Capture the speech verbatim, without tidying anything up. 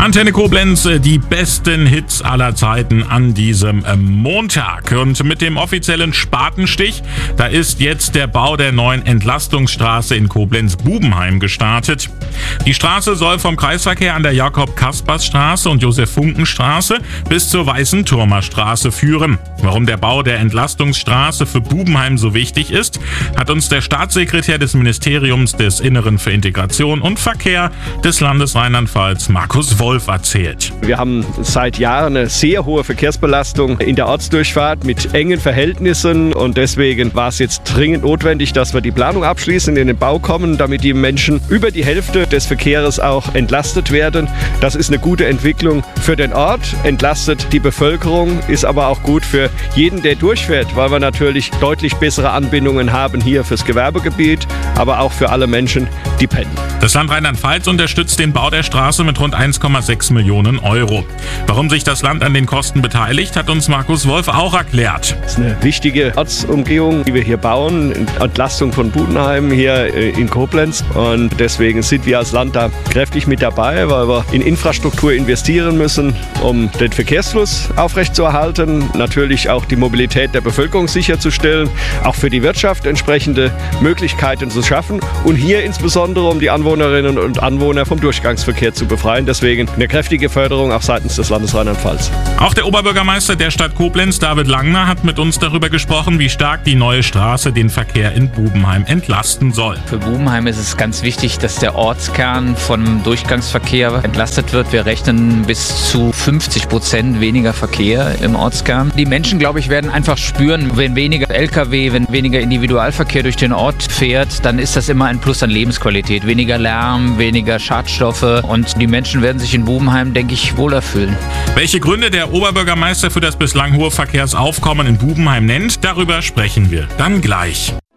Antenne Koblenz, die besten Hits aller Zeiten an diesem Montag. Und mit dem offiziellen Spatenstich, da ist jetzt der Bau der neuen Entlastungsstraße in Koblenz-Bubenheim gestartet. Die Straße soll vom Kreisverkehr an der Jakob-Kaspers-Straße und Josef-Funken-Straße bis zur Weißen-Turmer-Straße führen. Warum der Bau der Entlastungsstraße für Bubenheim so wichtig ist, hat uns der Staatssekretär des Ministeriums des Inneren für Integration und Verkehr des Landes Rheinland-Pfalz, Markus Wolf, erzählt. Wir haben seit Jahren eine sehr hohe Verkehrsbelastung in der Ortsdurchfahrt mit engen Verhältnissen und deswegen war es jetzt dringend notwendig, dass wir die Planung abschließen, in den Bau kommen, damit die Menschen über die Hälfte des Verkehrs auch entlastet werden. Das ist eine gute Entwicklung für den Ort, entlastet die Bevölkerung, ist aber auch gut für jeden, der durchfährt, weil wir natürlich deutlich bessere Anbindungen haben hier fürs Gewerbegebiet, aber auch für alle Menschen, die pennen. Das Land Rheinland-Pfalz unterstützt den Bau der Straße mit rund eins Komma sechs Millionen Euro. Warum sich das Land an den Kosten beteiligt, hat uns Markus Wolf auch erklärt. Das ist eine wichtige Ortsumgehung, die wir hier bauen, Entlastung von Bubenheim hier in Koblenz. Und deswegen sind wir als Land da kräftig mit dabei, weil wir in Infrastruktur investieren müssen, um den Verkehrsfluss aufrechtzuerhalten, natürlich auch die Mobilität der Bevölkerung sicherzustellen, auch für die Wirtschaft entsprechende Möglichkeiten zu schaffen und hier insbesondere um die Anwohnerinnen und Anwohner vom Durchgangsverkehr zu befreien. Deswegen eine kräftige Förderung auch seitens des Landes Rheinland-Pfalz. Auch der Oberbürgermeister der Stadt Koblenz, David Langner, hat mit uns darüber gesprochen, wie stark die neue Straße den Verkehr in Bubenheim entlasten soll. Für Bubenheim ist es ganz wichtig, dass der Ortskern vom Durchgangsverkehr entlastet wird. Wir rechnen bis zu fünfzig Prozent weniger Verkehr im Ortskern. Die Menschen, glaube ich, werden einfach spüren, wenn weniger L K W, wenn weniger Individualverkehr durch den Ort fährt, dann ist das immer ein Plus an Lebensqualität. Weniger Lärm, weniger Schadstoffe und die Menschen werden sich in Bubenheim, denke ich, wohler fühlen. Welche Gründe der Oberbürgermeister für das bislang hohe Verkehrsaufkommen in Bubenheim nennt, darüber sprechen wir dann gleich.